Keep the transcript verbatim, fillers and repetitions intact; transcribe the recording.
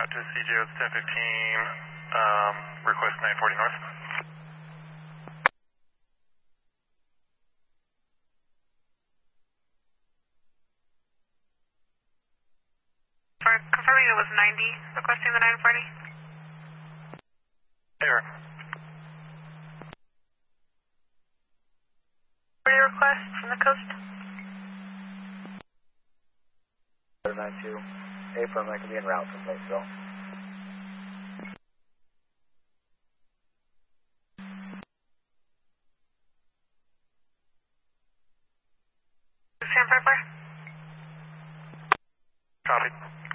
out to C J O ten fifteen, um, request nine forty north. For confirming it was ninety, requesting the nine forty. There. forty request from the coast. nine two, April, I can be en route from Lakeville. San Piper. Copy.